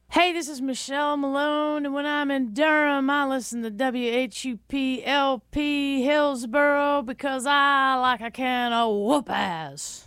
Hey, this is Michelle Malone, and when I'm in Durham, I listen to WHUP LP Hillsboro because I like a can of whoop ass.